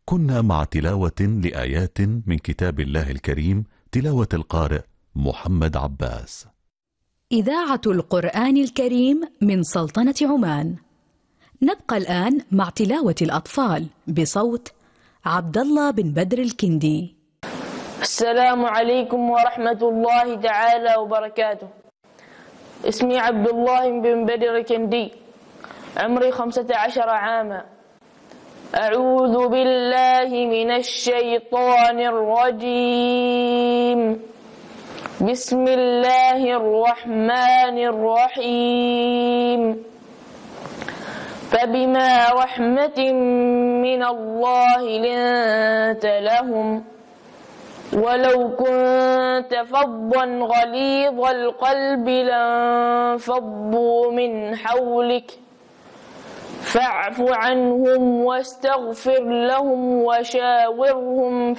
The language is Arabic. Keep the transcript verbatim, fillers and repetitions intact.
كنا مع تلاوة لآيات من كتاب الله الكريم، تلاوة القارئ محمد عباس. إذاعة القرآن الكريم من سلطنة عمان. نبقى الآن مع تلاوة الأطفال بصوت عبد الله بن بدر الكندي. السلام عليكم ورحمة الله تعالى وبركاته. اسمي عبد الله بن بدر الكندي، عمري خمسة عشر عاما. أعوذ بالله من الشيطان الرجيم. بسم الله الرحمن الرحيم. فبما رحمة من الله لنت لهم، ولو كنت فظا غليظ القلب لانفضوا من حولك، فاعف عنهم واستغفر لهم وشاورهم